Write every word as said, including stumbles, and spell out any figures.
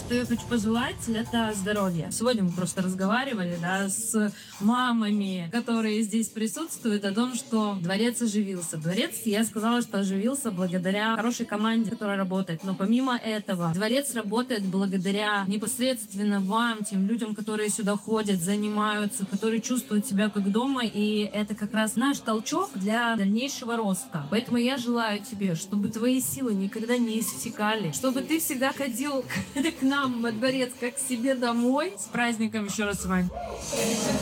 что я хочу пожелать, это здоровье. Сегодня мы просто разговаривали, да, с мамами, которые здесь присутствуют, о том, что дворец оживился. Дворец, я сказала, что оживился благодаря хорошей команде, которая работает. Но помимо этого, дворец работает благодаря непосредственно вам, тем людям, которые сюда ходят, занимаются, которые чувствуют себя как дома, и это как раз наш толчок для дальнейшего роста. Поэтому я желаю тебе, чтобы твои силы никогда не иссякали, чтобы ты всегда ходил к нам во дворец как к себе домой. С праздником еще раз, Вань.